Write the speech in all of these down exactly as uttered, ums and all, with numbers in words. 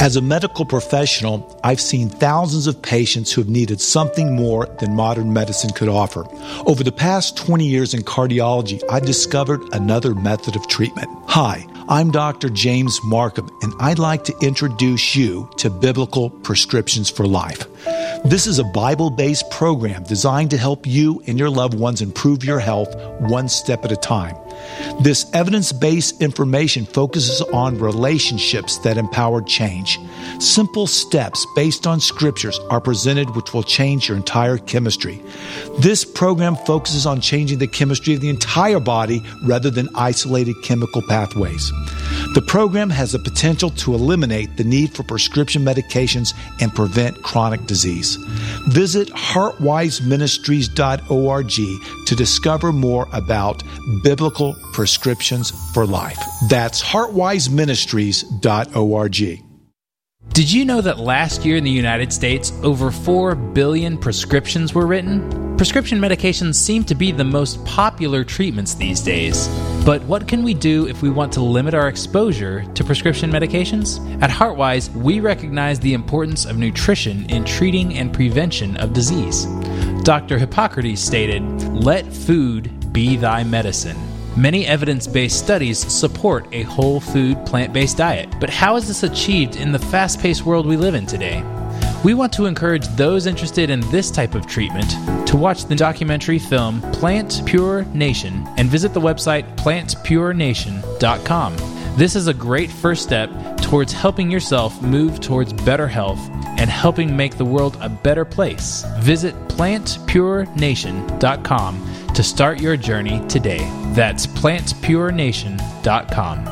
As a medical professional, I've seen thousands of patients who have needed something more than modern medicine could offer. Over the past twenty years in cardiology, I've discovered another method of treatment. Hi, I'm Doctor James Markham, and I'd like to introduce you to Biblical Prescriptions for Life. This is a Bible-based program designed to help you and your loved ones improve your health one step at a time. This evidence-based information focuses on relationships that empower change. Simple steps based on scriptures are presented which will change your entire chemistry. This program focuses on changing the chemistry of the entire body rather than isolated chemical pathways. The program has the potential to eliminate the need for prescription medications and prevent chronic disease. Visit heartwise ministries dot org to discover more about Biblical Prescriptions for Life. That's heartwise ministries dot org. Did you know that last year in the United States, over four billion prescriptions were written? Prescription medications seem to be the most popular treatments these days. But what can we do if we want to limit our exposure to prescription medications? At Heartwise, we recognize the importance of nutrition in treating and prevention of disease. Doctor Hippocrates stated, "Let food be thy medicine." Many evidence-based studies support a whole food, plant-based diet. But how is this achieved in the fast-paced world we live in today? We want to encourage those interested in this type of treatment to watch the documentary film Plant Pure Nation and visit the website plant pure nation dot com. This is a great first step towards helping yourself move towards better health and helping make the world a better place. Visit plant pure nation dot com to start your journey today. That's plant pure nation dot com.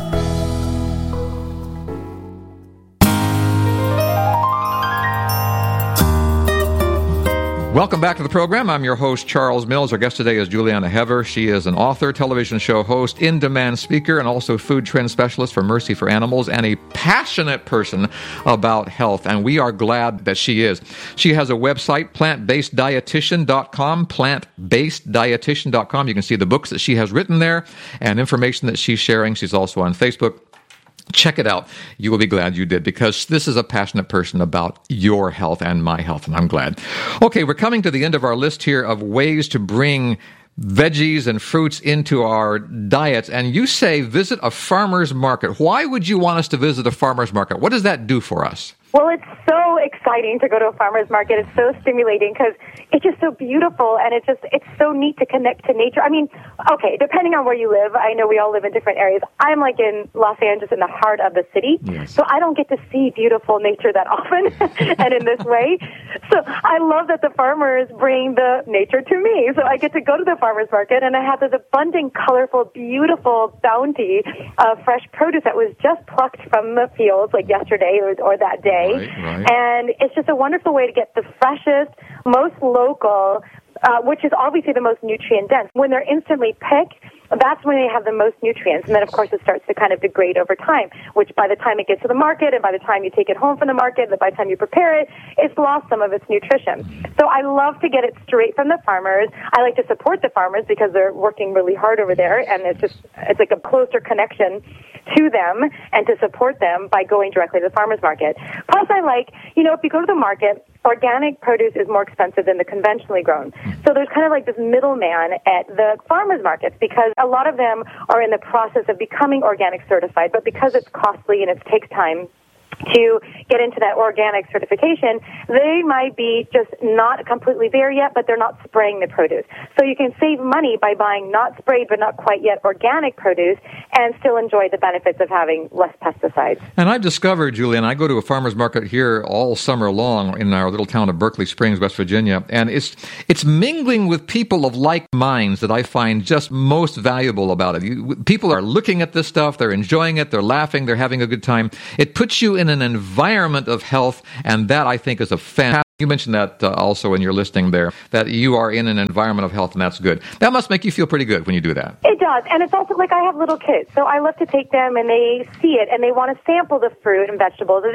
Welcome back to the program. I'm your host, Charles Mills. Our guest today is Juliana Hever. She is an author, television show host, in-demand speaker, and also food trend specialist for Mercy for Animals, and a passionate person about health, and we are glad that she is. She has a website, plant based dietitian dot com, plant based dietitian dot com. You can see the books that she has written there and information that she's sharing. She's also on Facebook. Check it out. You will be glad you did, because this is a passionate person about your health and my health, and I'm glad. Okay, we're coming to the end of our list here of ways to bring veggies and fruits into our diets, and you say visit a farmer's market. Why would you want us to visit a farmer's market? What does that do for us? Well, it's so exciting to go to a farmer's market. It's so stimulating because it's just so beautiful, and it's just it's so neat to connect to nature. I mean, okay, depending on where you live, I know we all live in different areas. I'm like in Los Angeles, in the heart of the city, yes. So I don't get to see beautiful nature that often and in this way. So I love that the farmers bring the nature to me. So I get to go to the farmer's market, and I have this abundant, colorful, beautiful bounty of fresh produce that was just plucked from the fields like yesterday or, or that day. Right, right. And it's just a wonderful way to get the freshest, most local, uh, which is obviously the most nutrient dense. When they're instantly picked, that's when they have the most nutrients. And then, of course, it starts to kind of degrade over time, which by the time it gets to the market and by the time you take it home from the market and by the time you prepare it, it's lost some of its nutrition. So I love to get it straight from the farmers. I like to support the farmers because they're working really hard over there, and it's just it's like a closer connection to them and to support them by going directly to the farmer's market. Plus, I like, you know, if you go to the market, organic produce is more expensive than the conventionally grown. So there's kind of like this middleman at the farmer's markets because a lot of them are in the process of becoming organic certified, but because it's costly and it takes time to get into that organic certification, they might be just not completely there yet, but they're not spraying the produce. So you can save money by buying not sprayed but not quite yet organic produce and still enjoy the benefits of having less pesticides. And I've discovered, Julian, I go to a farmer's market here all summer long in our little town of Berkeley Springs, West Virginia, and it's it's mingling with people of like minds that I find just most valuable about it. You, people are looking at this stuff, they're enjoying it, they're laughing, they're having a good time. It puts you in an environment of health, and that, I think, is a fantastic. You mentioned that uh, also in your listing there, that you are in an environment of health, and that's good. That must make you feel pretty good when you do that. It does, and it's also like I have little kids, so I love to take them, and they see it, and they want to sample the fruit and vegetables. It just,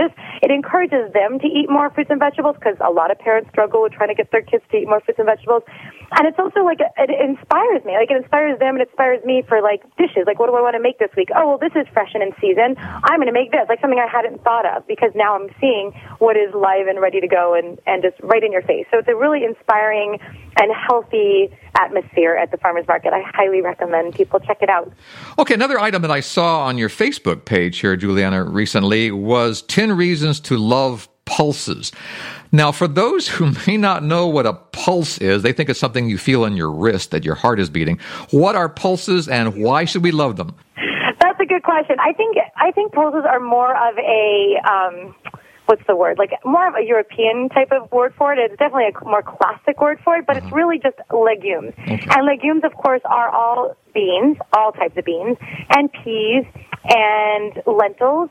It encourages them to eat more fruits and vegetables because a lot of parents struggle with trying to get their kids to eat more fruits and vegetables. And it's also like, it inspires me. Like, it inspires them and it inspires me for, like, dishes. Like, what do I want to make this week? Oh, well, this is fresh and in season. I'm going to make this, like something I hadn't thought of, because now I'm seeing what is live and ready to go and, and just right in your face. So it's a really inspiring and healthy atmosphere at the farmers market. I highly recommend people check it out. Okay, another item that I saw on your Facebook page here, Juliana, recently was ten reasons to love pulses. Now, for those who may not know what a pulse is, they think it's something you feel in your wrist, that your heart is beating. What are pulses and why should we love them? That's a good question. I think I think pulses are more of a, um, what's the word, like more of a European type of word for it. It's definitely a more classic word for it, but uh-huh. It's really just legumes. Okay. And legumes, of course, are all beans, all types of beans, and peas, and lentils,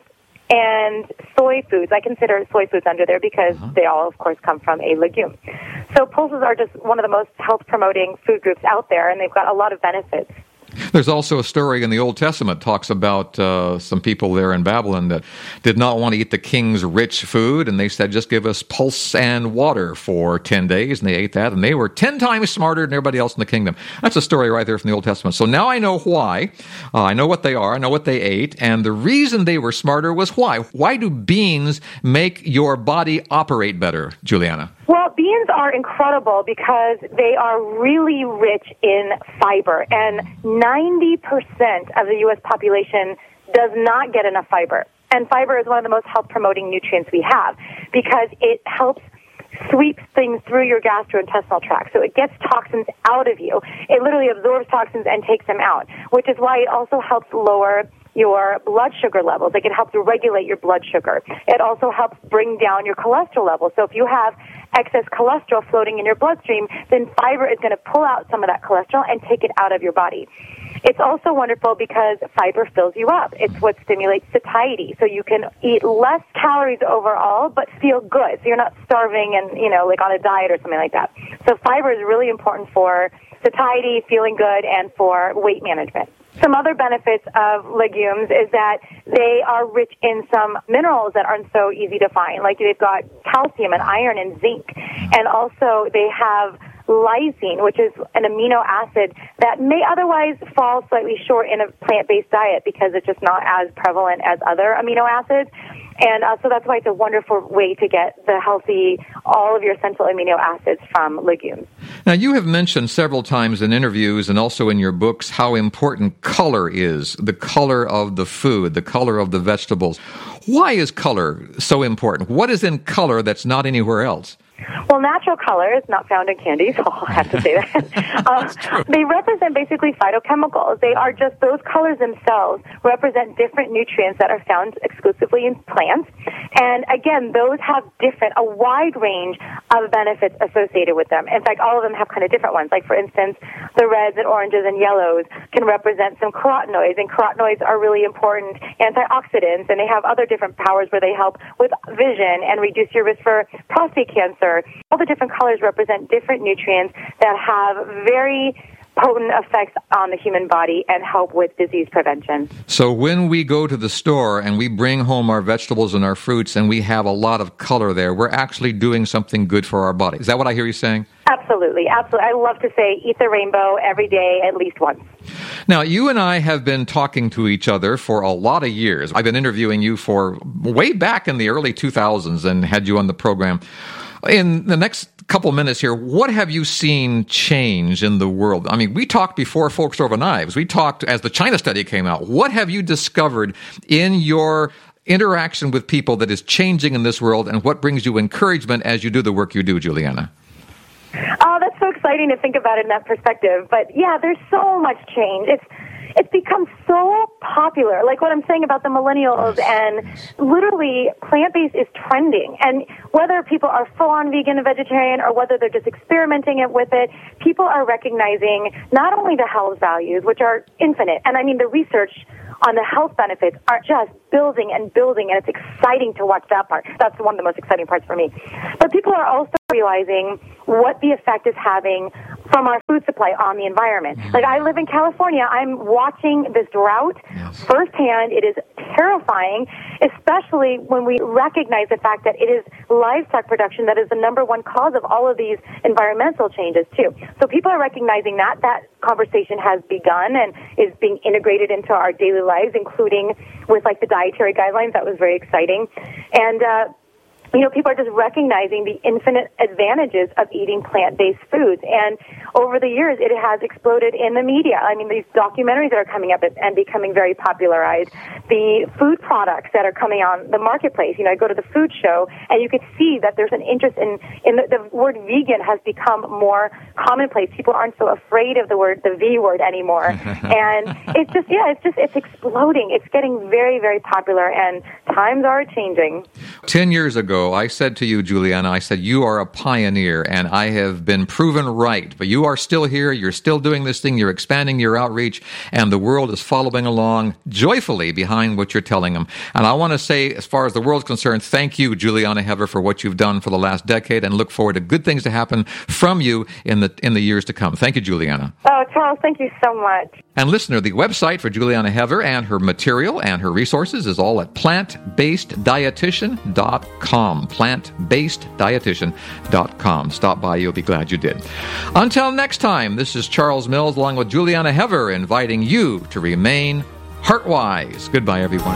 and soy foods. I consider soy foods under there because uh-huh. they all, of course, come from a legume. So pulses are just one of the most health-promoting food groups out there, and they've got a lot of benefits. There's also a story in the Old Testament talks about uh, some people there in Babylon that did not want to eat the king's rich food, and they said, just give us pulse and water for ten days, and they ate that, and they were ten times smarter than everybody else in the kingdom. That's a story right there from the Old Testament. So now I know why. Uh, I know what they are. I know what they ate, and the reason they were smarter was why. Why do beans make your body operate better, Juliana? Well, beans are incredible because they are really rich in fiber, and ninety percent of the U S population does not get enough fiber. And fiber is one of the most health-promoting nutrients we have because it helps sweep things through your gastrointestinal tract. So it gets toxins out of you. It literally absorbs toxins and takes them out, which is why it also helps lower your blood sugar levels. Like, it helps regulate your blood sugar. It also helps bring down your cholesterol levels. So if you have excess cholesterol floating in your bloodstream, then fiber is going to pull out some of that cholesterol and take it out of your body. It's also wonderful because fiber fills you up. It's what stimulates satiety. So you can eat less calories overall, but feel good. So you're not starving and, you know, like on a diet or something like that. So fiber is really important for satiety, feeling good, and for weight management. Some other benefits of legumes is that they are rich in some minerals that aren't so easy to find. Like, they've got calcium and iron and zinc. And also they have lysine, which is an amino acid that may otherwise fall slightly short in a plant-based diet because it's just not as prevalent as other amino acids. And uh, so that's why it's a wonderful way to get the healthy, all of your essential amino acids from legumes. Now, you have mentioned several times in interviews and also in your books how important color is, the color of the food, the color of the vegetables. Why is color so important? What is in color that's not anywhere else? Well, natural color is not found in candy, so I'll have to say that. um, they represent basically phytochemicals. They are just, those colors themselves represent different nutrients that are found exclusively in plants. And again, those have different, a wide range of benefits associated with them. In fact, all of them have kind of different ones. Like, for instance, the reds and oranges and yellows can represent some carotenoids, and carotenoids are really important antioxidants, and they have other different powers where they help with vision and reduce your risk for prostate cancer. All the different colors represent different nutrients that have very potent effects on the human body and help with disease prevention. So when we go to the store and we bring home our vegetables and our fruits and we have a lot of color there, we're actually doing something good for our body. Is that what I hear you saying? Absolutely. Absolutely. I love to say eat the rainbow every day at least once. Now, you and I have been talking to each other for a lot of years. I've been interviewing you for way back in the early two thousands and had you on the program. In the next couple minutes here, what have you seen change in the world? I mean, we talked before Forks Over Knives. We talked as the China study came out. What have you discovered in your interaction with people that is changing in this world, and what brings you encouragement as you do the work you do, Juliana? Oh, that's so exciting to think about it in that perspective. But yeah, there's so much change. It's It's become so popular, like what I'm saying about the millennials, and literally plant-based is trending. And whether people are full-on vegan and vegetarian or whether they're just experimenting it with it, people are recognizing not only the health values, which are infinite, and I mean the research on the health benefits are just building and building, and it's exciting to watch that part. That's one of the most exciting parts for me. But people are also realizing what the effect is having from our food supply on the environment. Mm-hmm. Like, I live in California. I'm watching this drought yes. firsthand. It is terrifying, especially when we recognize the fact that it is livestock production that is the number one cause of all of these environmental changes, too. So people are recognizing that. That conversation has begun and is being integrated into our daily lives, including with, like, the dietary guidelines. That was very exciting. And, uh, you know, people are just recognizing the infinite advantages of eating plant-based foods. And over the years, it has exploded in the media. I mean, these documentaries that are coming up and becoming very popularized, the food products that are coming on the marketplace. You know, I go to the food show, and you could see that there's an interest in, in the, the word vegan has become more commonplace. People aren't so afraid of the word, the V word anymore. And it's just, yeah, it's just, it's exploding. It's getting very, very popular, and times are changing. Ten years ago, I said to you, Juliana, I said, you are a pioneer, and I have been proven right. But you are still here. You're still doing this thing. You're expanding your outreach, and the world is following along joyfully behind what you're telling them. And I want to say, as far as the world's concerned, thank you, Juliana Hever, for what you've done for the last decade, and look forward to good things to happen from you in the in the years to come. Thank you, Juliana. Oh, Charles, thank you so much. And listener, the website for Juliana Hever and her material and her resources is all at plant based dietitian dot com. plant based dietitian dot com. Stop by, you'll be glad you did. Until next time, this is Charles Mills along with Juliana Hever inviting you to remain heart-wise. Goodbye, everyone.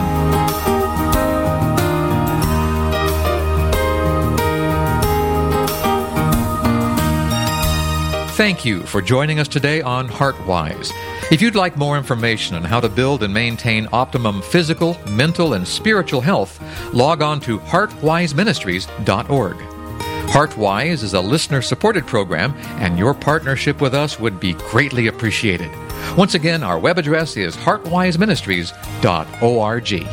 Thank you for joining us today on HeartWise. If you'd like more information on how to build and maintain optimum physical, mental, and spiritual health, log on to heart wise ministries dot org. HeartWise is a listener-supported program, and your partnership with us would be greatly appreciated. Once again, our web address is heart wise ministries dot org.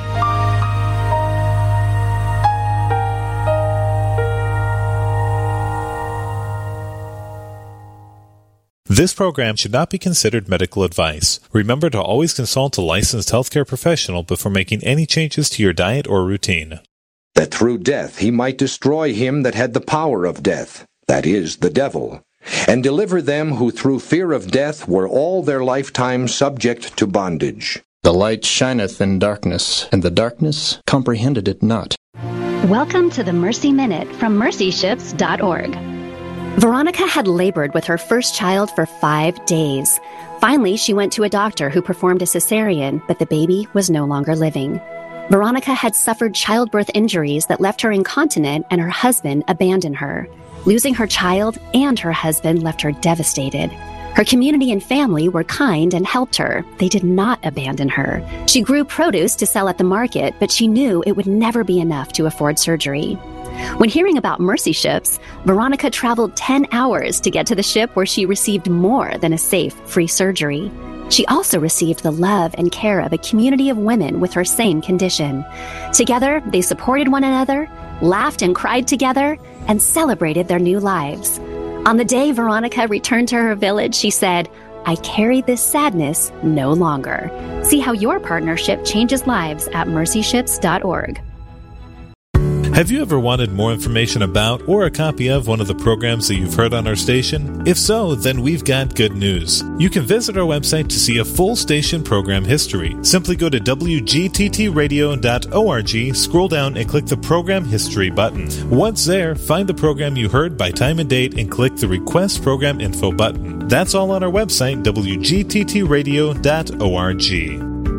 This program should not be considered medical advice. Remember to always consult a licensed healthcare professional before making any changes to your diet or routine. That through death he might destroy him that had the power of death, that is, the devil, and deliver them who through fear of death were all their lifetime subject to bondage. The light shineth in darkness, and the darkness comprehended it not. Welcome to the Mercy Minute from mercy ships dot org. Veronica had labored with her first child for five days. Finally, she went to a doctor who performed a cesarean, but the baby was no longer living. Veronica had suffered childbirth injuries that left her incontinent, and her husband abandoned her. Losing her child and her husband left her devastated. Her community and family were kind and helped her. They did not abandon her. She grew produce to sell at the market, but she knew it would never be enough to afford surgery. When hearing about Mercy Ships, Veronica traveled ten hours to get to the ship where she received more than a safe, free surgery. She also received the love and care of a community of women with her same condition. Together, they supported one another, laughed and cried together, and celebrated their new lives. On the day Veronica returned to her village, she said, "I carry this sadness no longer." See how your partnership changes lives at mercy ships dot org. Have you ever wanted more information about or a copy of one of the programs that you've heard on our station? If so, then we've got good news. You can visit our website to see a full station program history. Simply go to w g t t radio dot org, scroll down and click the Program History button. Once there, find the program you heard by time and date and click the Request Program Info button. That's all on our website, w g t t radio dot org.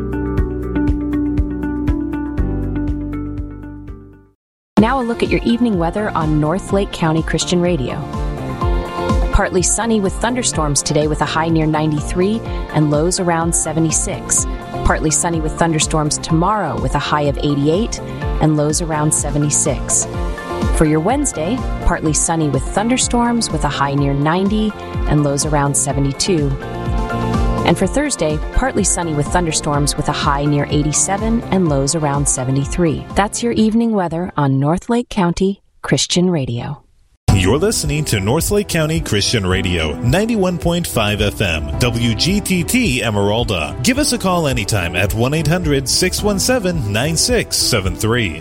Now a look at your evening weather on North Lake County Christian Radio. Partly sunny with thunderstorms today with a high near ninety-three and lows around seventy-six. Partly sunny with thunderstorms tomorrow with a high of eighty-eight and lows around seventy-six. For your Wednesday, partly sunny with thunderstorms with a high near ninety and lows around seventy-two. And for Thursday, partly sunny with thunderstorms with a high near eighty-seven and lows around seventy-three. That's your evening weather on North Lake County Christian Radio. You're listening to North Lake County Christian Radio, ninety-one point five F M, W G T T Emeralda. Give us a call anytime at one eight hundred six one seven nine six seven three.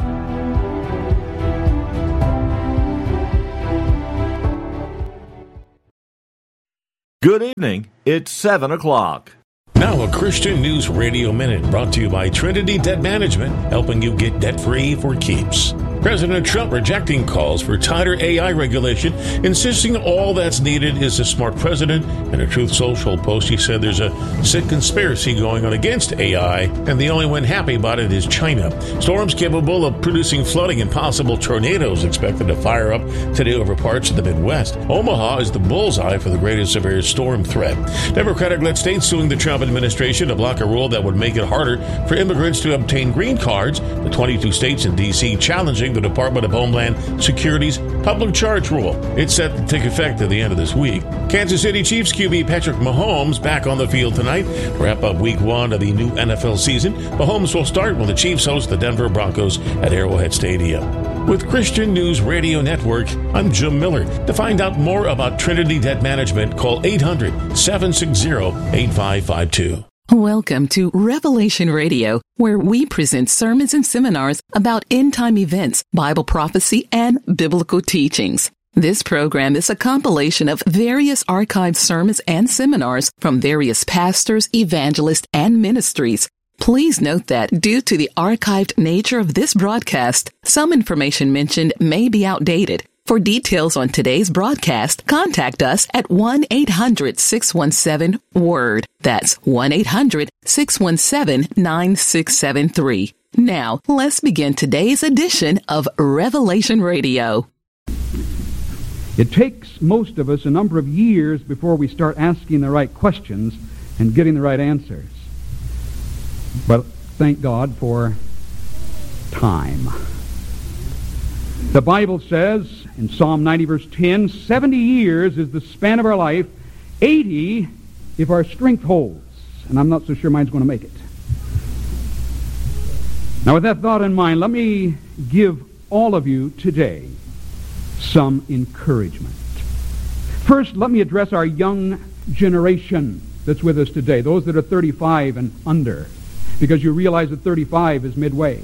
Good evening. It's seven o'clock. Now a Christian News Radio Minute brought to you by Trinity Debt Management, helping you get debt-free for keeps. President Trump rejecting calls for tighter A I regulation, insisting all that's needed is a smart president. In a Truth Social post, he said there's a sick conspiracy going on against A I, and the only one happy about it is China. Storms capable of producing flooding and possible tornadoes expected to fire up today over parts of the Midwest. Omaha is the bullseye for the greatest severe storm threat. Democratic-led states suing the Trump administration to block a rule that would make it harder for immigrants to obtain green cards. The twenty-two states in D C challenging the Department of Homeland Security's public charge rule. It's set to take effect at the end of this week. Kansas City Chiefs Q B Patrick Mahomes back on the field tonight to wrap up week one of the new N F L season. Mahomes will start when the Chiefs host the Denver Broncos at Arrowhead Stadium. With Christian News Radio Network, I'm Jim Miller. To find out more about Trinity Debt Management, call eight hundred, seven six zero, eight five five two. Welcome to Revelation Radio, where we present sermons and seminars about end-time events, Bible prophecy, and biblical teachings. This program is a compilation of various archived sermons and seminars from various pastors, evangelists, and ministries. Please note that due to the archived nature of this broadcast, some information mentioned may be outdated. For details on today's broadcast, contact us at one eight hundred, six one seven, WORD. That's one eight hundred, six one seven, nine six seven three. Now, let's begin today's edition of Revelation Radio. It takes most of us a number of years before we start asking the right questions and getting the right answers. But thank God for time. The Bible says in Psalm ninety, verse ten, seventy years is the span of our life, eighty if our strength holds. And I'm not so sure mine's going to make it. Now, with that thought in mind, let me give all of you today some encouragement. First, let me address our young generation that's with us today, those that are thirty-five and under, because you realize that thirty-five is midway.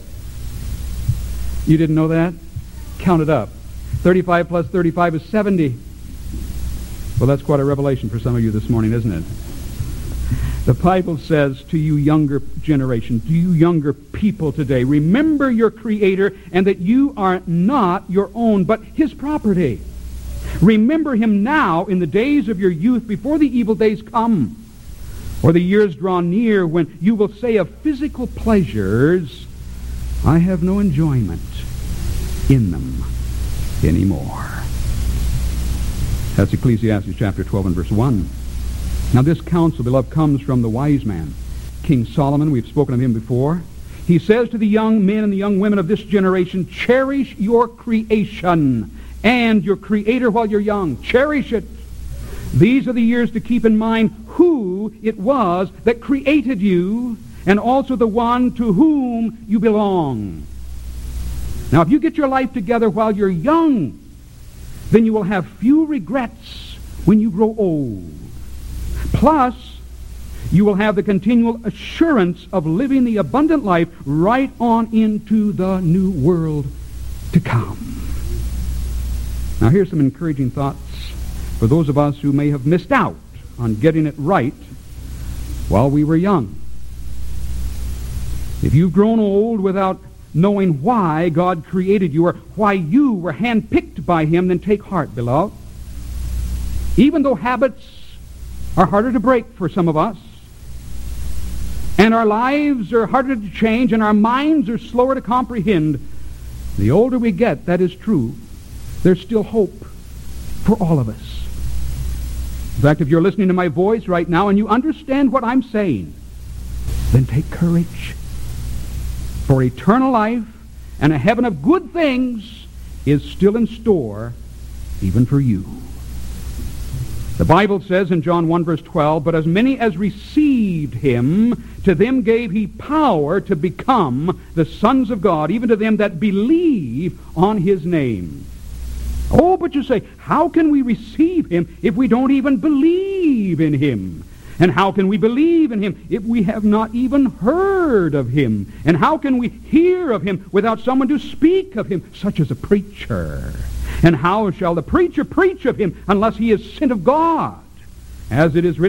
You didn't know that? Count it up. thirty-five plus thirty-five is seventy. Well, that's quite a revelation for some of you this morning, isn't it? The Bible says to you younger generation, to you younger people today, remember your Creator and that you are not your own, but His property. Remember Him now in the days of your youth before the evil days come, or the years draw near when you will say of physical pleasures, I have no enjoyment in them anymore. That's Ecclesiastes chapter twelve and verse one. Now this counsel, beloved, comes from the wise man, King Solomon. We've spoken of him before. He says to the young men and the young women of this generation, cherish your creation and your Creator while you're young. Cherish it. These are the years to keep in mind who it was that created you and also the one to whom you belong. Now, if you get your life together while you're young, then you will have few regrets when you grow old. Plus, you will have the continual assurance of living the abundant life right on into the new world to come. Now, here's some encouraging thoughts for those of us who may have missed out on getting it right while we were young. If you've grown old without knowing why God created you or why you were handpicked by Him, then take heart, beloved. Even though habits are harder to break for some of us, and our lives are harder to change, and our minds are slower to comprehend, the older we get, that is true, there's still hope for all of us. In fact, if you're listening to my voice right now and you understand what I'm saying, then take courage. For eternal life and a heaven of good things is still in store even for you. The Bible says in John one verse twelve, but as many as received Him, to them gave He power to become the sons of God, even to them that believe on His name. Oh, but you say, how can we receive Him if we don't even believe in Him? And how can we believe in Him if we have not even heard of Him? And how can we hear of Him without someone to speak of Him, such as a preacher? And how shall the preacher preach of Him unless he is sent of God? As it is written,